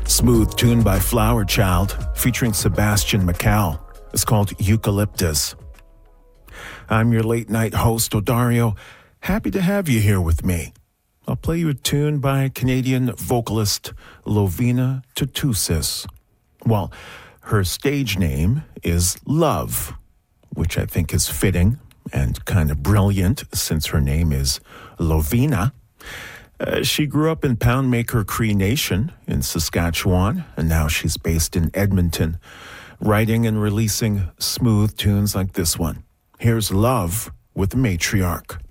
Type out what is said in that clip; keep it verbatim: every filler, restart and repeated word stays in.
Smooth tune by Flower Child featuring Sebastian McCall. It's called Eucalyptus. I'm your late night host, Odario. Happy to have you here with me. I'll play you a tune by Canadian vocalist Lovina Tootoosis. Well, her stage name is Love, which I think is fitting and kind of brilliant since her name is Lovina. Uh, she grew up in Poundmaker Cree Nation in Saskatchewan, and now she's based in Edmonton, writing and releasing smooth tunes like this one. Here's Love with Matriarch.